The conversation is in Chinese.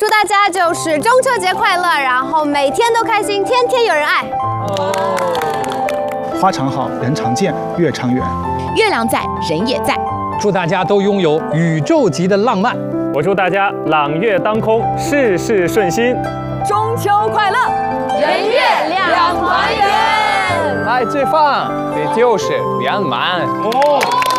祝大家就是中秋节快乐，然后每天都开心，天天有人爱。 花常好，人常见，月长圆。 月亮在，人也在。 祝大家都拥有宇宙级的浪漫。 我祝大家朗月当空，事事顺心。 中秋快乐， 人月两团圆。 爱最放，这就是圆满。